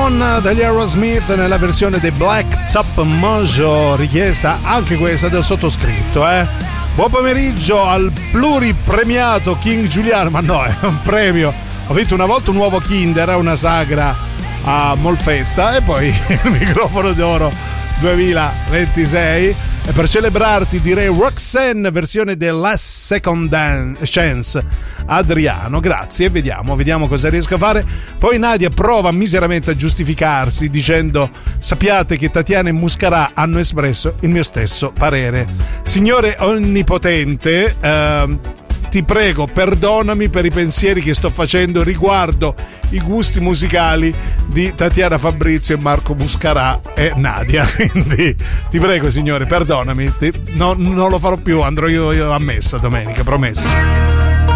On degli Aerosmith nella versione dei Black Top Mojo, richiesta anche questa del sottoscritto. Buon pomeriggio al pluripremiato King Giuliano, ma no, è un premio. Ho vinto una volta un uovo Kinder, una sagra a Molfetta, e poi il microfono d'oro 2026. E per celebrarti direi Roxanne, versione del Last Second Chance. Adriano, grazie, vediamo cosa riesco a fare. Poi Nadia prova miseramente a giustificarsi dicendo: sappiate che Tatiana e Muscarà hanno espresso il mio stesso parere. Signore onnipotente, ti prego, perdonami per i pensieri che sto facendo riguardo i gusti musicali di Tatiana Fabrizio e Marco Muscarà e Nadia. Quindi ti prego, signore, perdonami. Non lo farò più, andrò io a messa domenica, promesso.